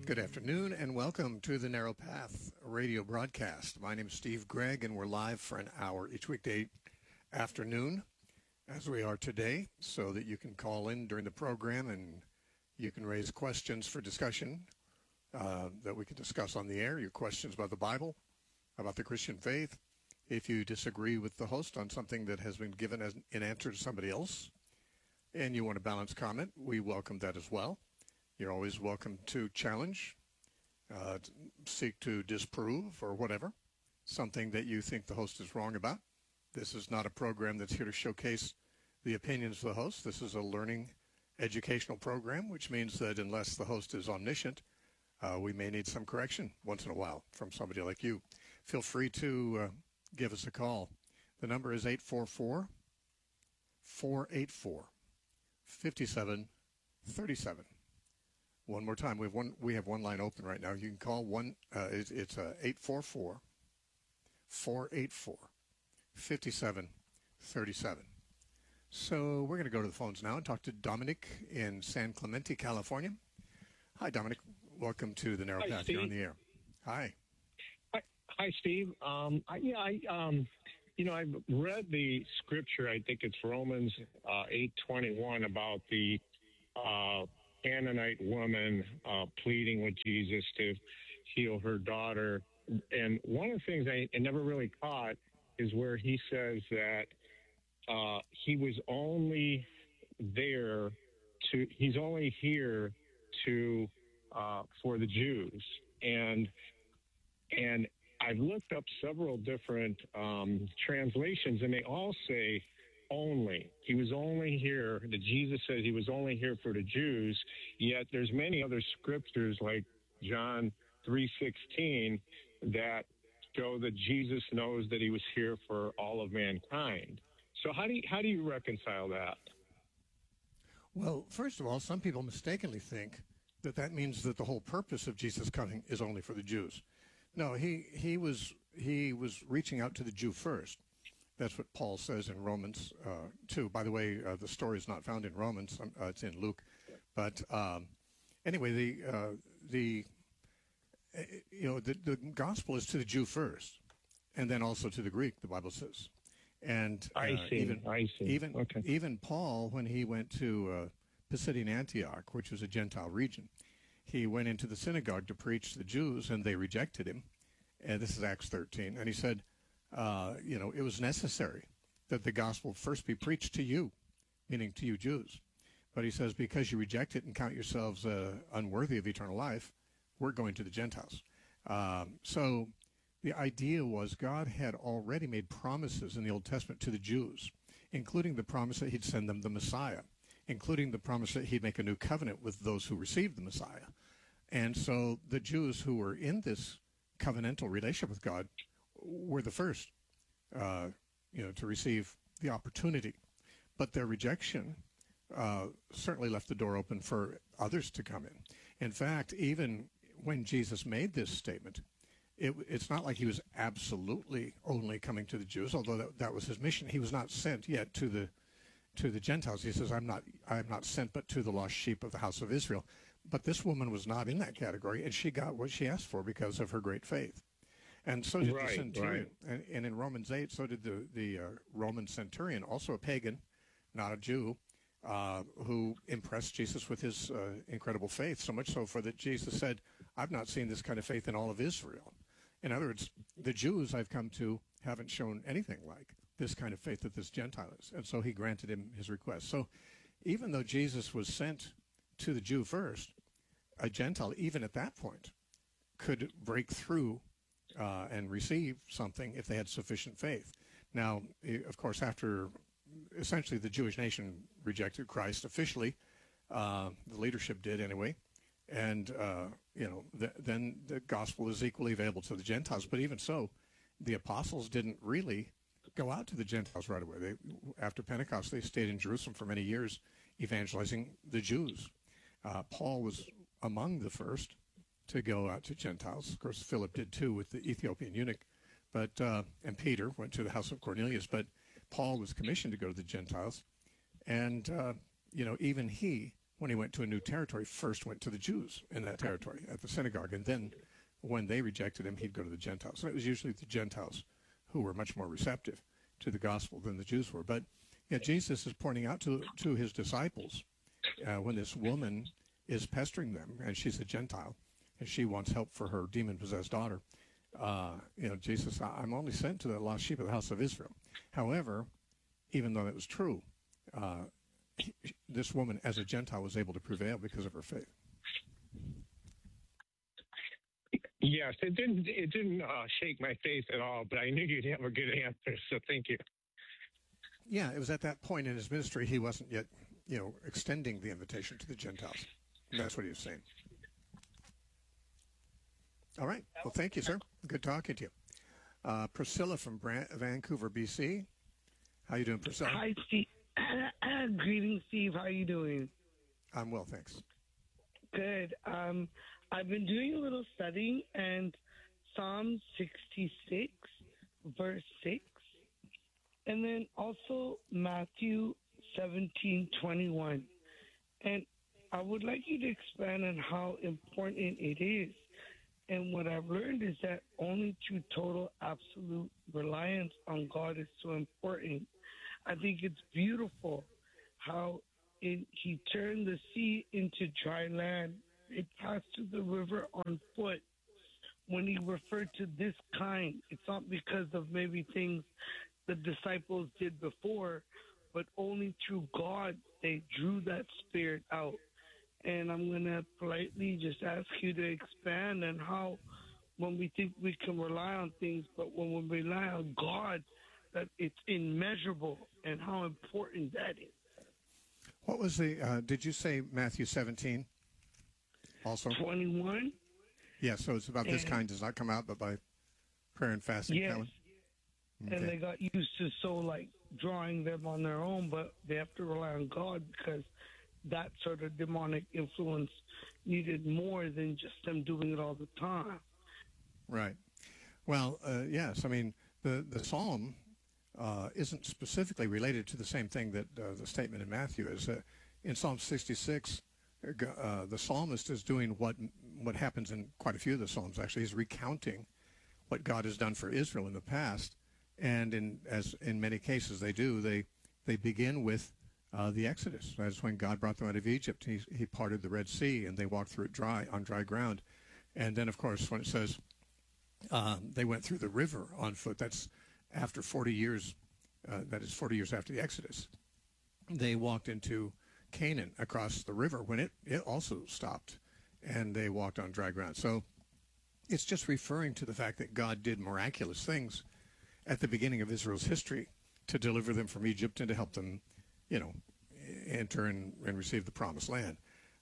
Good afternoon and welcome to the Narrow Path radio broadcast. My name is Steve Gregg and we're live for an hour each weekday afternoon as we are today, so that you can call in during the program and you can raise questions for discussion that we can discuss on the air, your questions about the Bible, about the Christian faith. If you disagree with the host on something that has been given as an answer to somebody else and you want a balanced comment, we welcome that as well. You're always welcome to challenge, seek to disprove or whatever, something that you think the host is wrong about. This is not a program that's here to showcase the opinions of the host. This is a learning, educational program, which means that unless the host is omniscient, we may need some correction once in a while from somebody like you. Feel free to give us a call. The number is 844-484-5737. One more time, we have one line open right now. You can call it's 844-484-5737. So we're going to go to the phones now and talk to Dominic in San Clemente, California. Hi, Dominic. Welcome to the Narrow Path. Steve. You're on the air. Hi. Hi, Steve. I've read the scripture. I think it's Romans 8:21 about the Canaanite woman pleading with Jesus to heal her daughter. And one of the things I never really caught is where he says that he was only he's only here to for the Jews. And I've looked up several different translations, and they all say only. He was only here. That Jesus says he was only here for the Jews. Yet there's many other scriptures like John 3:16 that show that Jesus knows that he was here for all of mankind. So how do you reconcile that? Well, first of all, some people mistakenly think that means that the whole purpose of Jesus coming is only for the Jews. No, he was reaching out to the Jew first. That's what Paul says in Romans 2. By the way, the story is not found in Romans; it's in Luke. But anyway, the gospel is to the Jew first, and then also to the Greek. The Bible says, and I see. Even Paul, when he went to Pisidian Antioch, which was a Gentile region, he went into the synagogue to preach to the Jews, and they rejected him. And this is Acts 13, and he said, it was necessary that the gospel first be preached to you, meaning to you Jews. But he says, because you reject it and count yourselves unworthy of eternal life, we're going to the Gentiles. So the idea was God had already made promises in the Old Testament to the Jews, including the promise that he'd send them the Messiah, including the promise that he'd make a new covenant with those who received the Messiah. And so the Jews who were in this covenantal relationship with God were the first, to receive the opportunity. But their rejection certainly left the door open for others to come in. In fact, even when Jesus made this statement, it's not like he was absolutely only coming to the Jews, although that was his mission. He was not sent yet to the Gentiles. He says, I'm not sent but to the lost sheep of the house of Israel. But this woman was not in that category, and she got what she asked for because of her great faith. And so did the centurion. Right. And in Romans 8, so did the Roman centurion, also a pagan, not a Jew, who impressed Jesus with his incredible faith, so much so that Jesus said, I've not seen this kind of faith in all of Israel. In other words, the Jews I've come to haven't shown anything like this kind of faith that this Gentile is. And so he granted him his request. So even though Jesus was sent to the Jew first, a Gentile, even at that point, could break through and receive something if they had sufficient faith. Now, of course, after essentially the Jewish nation rejected Christ officially, the leadership did anyway, and then the gospel is equally available to the Gentiles. But even so, the apostles didn't really go out to the Gentiles right away. After Pentecost, they stayed in Jerusalem for many years evangelizing the Jews. Paul was among the first to go out to Gentiles. Of course, Philip did too with the Ethiopian eunuch, and Peter went to the house of Cornelius. But Paul was commissioned to go to the Gentiles, and even he when he went to a new territory, first went to the Jews in that territory at the synagogue. And then when they rejected him, he'd go to the Gentiles. And it was usually the Gentiles who were much more receptive to the gospel than the Jews were. But yeah, Jesus is pointing out to his disciples when this woman is pestering them, and she's a Gentile, and she wants help for her demon-possessed daughter. Jesus, I'm only sent to the lost sheep of the house of Israel. However, even though that was true, this woman, as a Gentile, was able to prevail because of her faith. Yes, it didn't shake my faith at all, but I knew you'd have a good answer, so thank you. Yeah, it was at that point in his ministry he wasn't yet, extending the invitation to the Gentiles. And that's what he was saying. All right. Well, thank you, sir. Good talking to you. Priscilla from Vancouver, BC. How you doing, Priscilla? Hi, Steve. Greetings, Steve. How are you doing? I'm well, thanks. Good. I've been doing a little studying, and Psalm 66, verse 6, and then also Matthew 17:21. And I would like you to expand on how important it is. And what I've learned is that only through total, absolute reliance on God is so important. I think it's beautiful how he turned the sea into dry land. They passed through the river on foot. When he referred to this kind, it's not because of maybe things the disciples did before, but only through God they drew that spirit out. And I'm going to politely just ask you to expand on how when we think we can rely on things, but when we rely on God, that it's immeasurable and how important that is. What was did you say Matthew 17 also? 21. Yeah, so it's about this kind does not come out but by prayer and fasting. Yes. Okay. And they got used to drawing them on their own, but they have to rely on God because that sort of demonic influence needed more than just them doing it all the time. Right. Well, yes. I mean, the psalm isn't specifically related to the same thing that the statement in Matthew is. In Psalm 66, the psalmist is doing what happens in quite a few of the psalms. Actually, he's recounting what God has done for Israel in the past, and as in many cases they do, they begin with the Exodus. That's when God brought them out of Egypt. He parted the Red Sea, and they walked through it on dry ground. And then, of course, when it says they went through the river on foot, that's after 40 years. That is 40 years after the Exodus. They walked into Canaan across the river when it also stopped, and they walked on dry ground. So it's just referring to the fact that God did miraculous things at the beginning of Israel's history to deliver them from Egypt and to help them, enter and receive the promised land.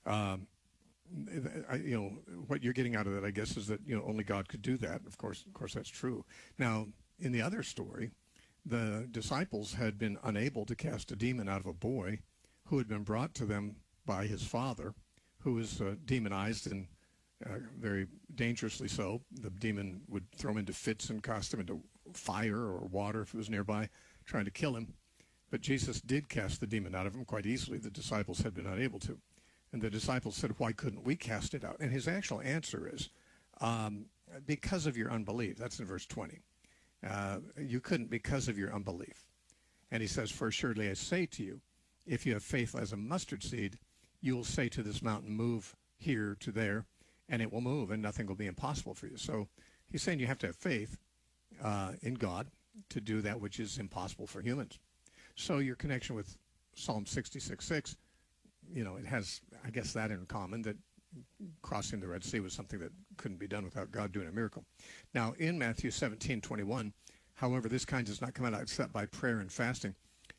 What you're getting out of that, I guess, is that only God could do that. Of course, that's true. Now, in the other story, the disciples had been unable to cast a demon out of a boy who had been brought to them by his father, who was demonized and very dangerously so. The demon would throw him into fits and cast him into fire or water if it was nearby, trying to kill him. But Jesus did cast the demon out of him quite easily. The disciples had been unable to. And the disciples said, why couldn't we cast it out? And his actual answer is, because of your unbelief. That's in verse 20. You couldn't because of your unbelief. And he says, for assuredly I say to you, if you have faith as a mustard seed, you will say to this mountain, move here to there, and it will move, and nothing will be impossible for you. So he's saying you have to have faith in God to do that which is impossible for humans. So your connection with Psalm 66:6, it has, I guess, that in common, that crossing the Red Sea was something that couldn't be done without God doing a miracle. Now, in Matthew 17:21, however, this kind does not come out except by prayer and fasting.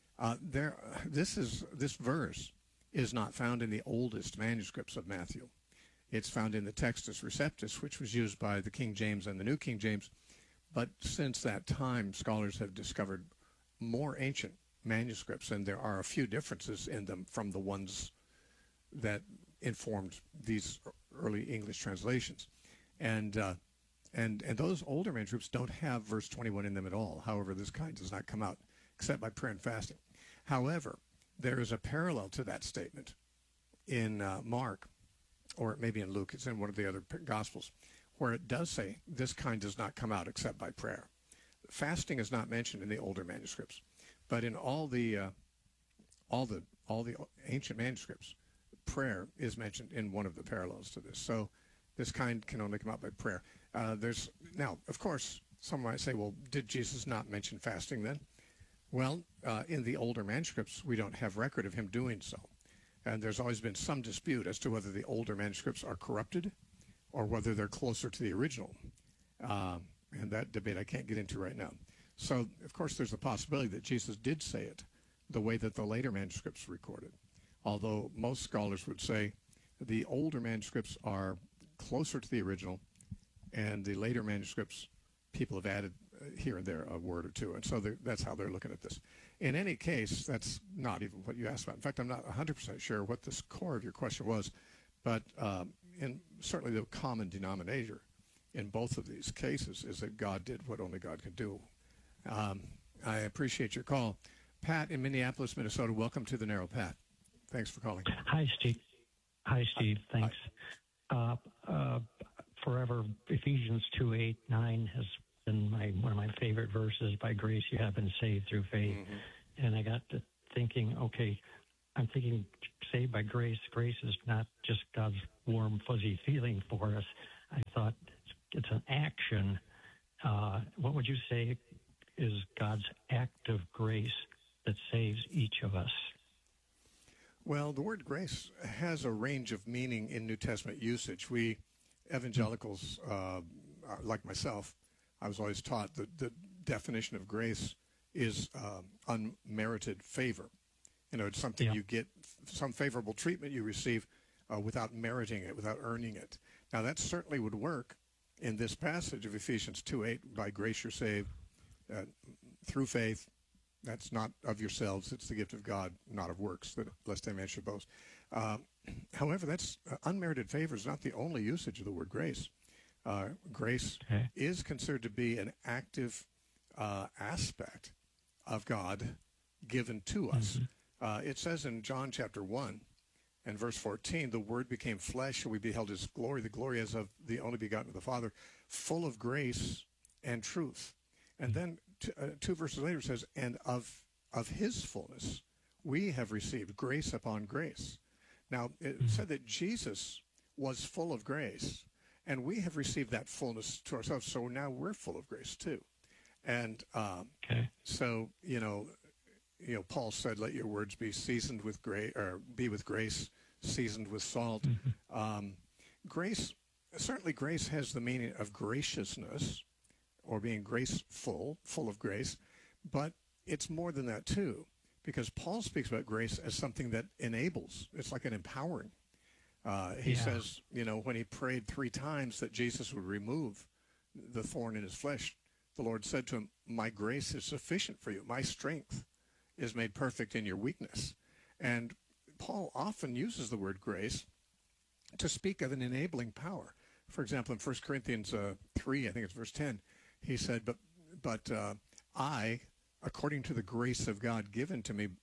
This verse is not found in the oldest manuscripts of Matthew. It's found in the Textus Receptus, which was used by the King James and the New King James. But since that time, scholars have discovered more ancient manuscripts, and there are a few differences in them from the ones that informed these early English translations. And those older manuscripts don't have verse 21 in them at all. However, this kind does not come out except by prayer and fasting. However, there is a parallel to that statement in Mark, or maybe in Luke, it's in one of the other Gospels, where it does say this kind does not come out except by prayer. Fasting is not mentioned in the older manuscripts, but in all the ancient manuscripts, prayer is mentioned in one of the parallels to this. So this kind can only come out by prayer. Now, of course, some might say, well, did Jesus not mention fasting then? Well, in the older manuscripts, we don't have record of him doing so. And there's always been some dispute as to whether the older manuscripts are corrupted or whether they're closer to the original. And that debate I can't get into right now. So, of course, there's a possibility that Jesus did say it the way that the later manuscripts recorded. Although most scholars would say the older manuscripts are closer to the original, and the later manuscripts, people have added here and there a word or two. And so that's how they're looking at this. In any case, that's not even what you asked about. In fact, I'm not 100% sure what the core of your question was, but certainly the common denominator in both of these cases is that God did what only God can do. I appreciate your call. Pat in Minneapolis, Minnesota, welcome to the Narrow Path. Thanks for calling. Hi, Steve. Thanks. Forever, Ephesians 2:8-9 has been one of my favorite verses. By grace you have been saved through faith. Mm-hmm. And I got to thinking, okay, I'm thinking saved by grace. Grace is not just God's warm, fuzzy feeling for us. I thought it's an action. What would you say is God's act of grace that saves each of us? Well, the word grace has a range of meaning in New Testament usage. We evangelicals, like myself, I was always taught that the definition of grace is unmerited favor. You know, it's something you get, some favorable treatment you receive without meriting it, without earning it. Now, that certainly would work in this passage of Ephesians 2:8, by grace you're saved through faith. That's not of yourselves. It's the gift of God, not of works, that lest any man should boast. However, that's unmerited favor is not the only usage of the word grace. Grace is considered to be an active aspect of God given to us. Mm-hmm. It says in John chapter 1 and verse 14, the Word became flesh, and we beheld His glory, the glory as of the only begotten of the Father, full of grace and truth. And then two verses later it says, and of His fullness we have received grace upon grace. Now, it said that Jesus was full of grace, and we have received that fullness to ourselves, so now we're full of grace too. And so, you know, Paul said, let your words be seasoned with grace, or be with grace, seasoned with salt. Mm-hmm. Certainly grace has the meaning of graciousness, or being graceful, full of grace, but it's more than that too, because Paul speaks about grace as something that enables. It's like an empowering. He says, when he prayed 3 times that Jesus would remove the thorn in his flesh, the Lord said to him, my grace is sufficient for you. My strength is made perfect in your weakness. And Paul often uses the word grace to speak of an enabling power. For example, in 1 Corinthians 3, I think it's verse 10, he said, but I, according to the grace of God given to me,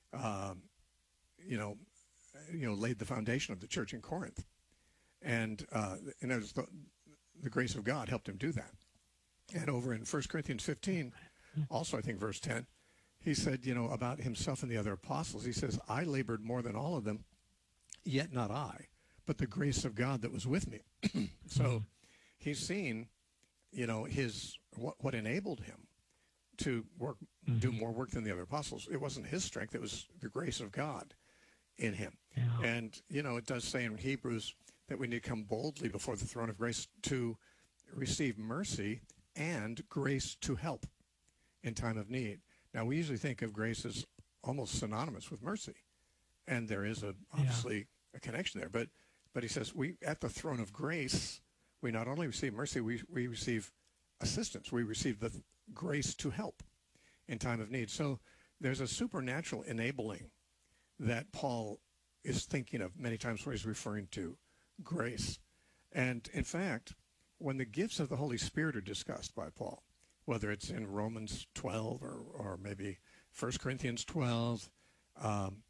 laid the foundation of the church in Corinth. And the grace of God helped him do that. And over in 1 Corinthians 15, also I think verse 10, he said, about himself and the other apostles, he says, I labored more than all of them, yet not I, but the grace of God that was with me. So he's seen, what enabled him to work, do more work than the other apostles. It wasn't his strength, it was the grace of God in him. Yeah. And, it does say in Hebrews that we need to come boldly before the throne of grace to receive mercy and grace to help in time of need. Now, we usually think of grace as almost synonymous with mercy, and there is obviously a connection there. But he says, we at the throne of grace, we not only receive mercy, we receive assistance. We receive the grace to help in time of need. So there's a supernatural enabling that Paul is thinking of many times when he's referring to grace. And in fact, when the gifts of the Holy Spirit are discussed by Paul, whether it's in Romans 12 or maybe 1 Corinthians 12,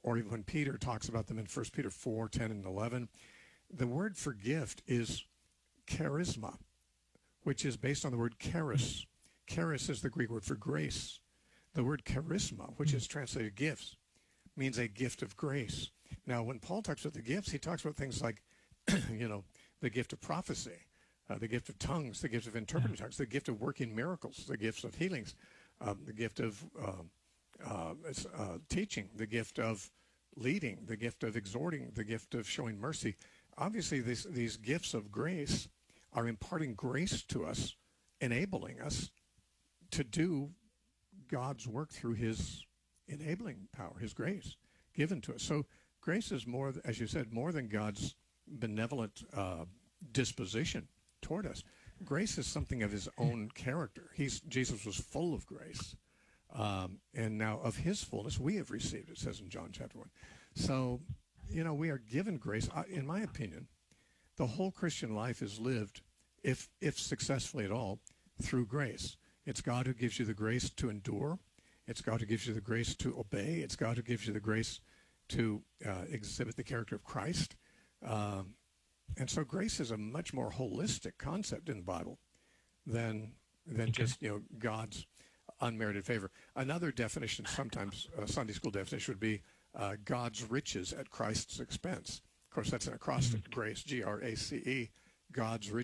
or even when Peter talks about them in 1 Peter 4, 10, and 11, the word for gift is charisma, which is based on the word charis. Charis is the Greek word for grace. The word charisma, which is translated gifts, means a gift of grace. Now, when Paul talks about the gifts, he talks about things like, the gift of prophecy, the gift of tongues, the gift of interpreting tongues, the gift of working miracles, the gifts of healings, the gift of teaching, the gift of leading, the gift of exhorting, the gift of showing mercy. Obviously, these gifts of grace are imparting grace to us, enabling us to do God's work through his enabling power, his grace given to us. So grace is more, as you said, more than God's benevolent disposition toward us. Grace is something of his own character. Jesus was full of grace. And now of his fullness we have received, it says in John chapter 1. So, we are given grace. In my opinion, the whole Christian life is lived, if successfully at all, through grace. It's God who gives you the grace to endure. It's God who gives you the grace to obey. It's God who gives you the grace to exhibit the character of Christ. And so grace is a much more holistic concept in the Bible than just, God's unmerited favor. Another definition, sometimes a Sunday school definition, would be God's riches at Christ's expense. Of course, that's an acrostic, grace, Grace, God's riches.